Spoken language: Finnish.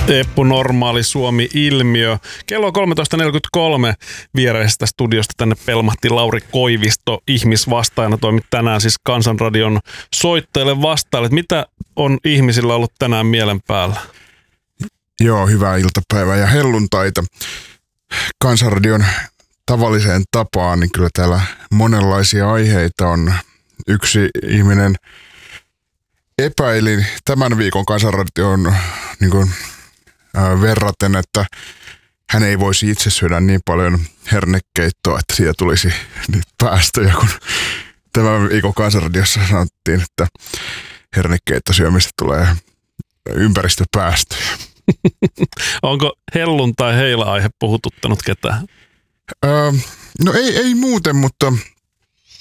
Eppu Normaali Suomi-ilmiö. Kello on 13.43 viereisestä studiosta tänne pelmahti Lauri Koivisto ihmisvastaajana. Toimit tänään siis Kansanradion soittajille vastaille. Mitä on ihmisillä ollut tänään mielen päällä? Joo, hyvää iltapäivää ja helluntaita. Kansanradion tavalliseen tapaan, niin kyllä täällä monenlaisia aiheita on. Yksi ihminen epäili tämän viikon Kansanradion niin kuin, verraten, että hän ei voisi itse syödä niin paljon hernekeittoa, että siitä tulisi niitä päästöjä, kun tämän viikon Kansanradiossa sanottiin, että hernekeittosyömistä tulee ympäristöpäästöjä. Onko hellun tai heila-aihe puhututtanut ketään? No ei muuten, mutta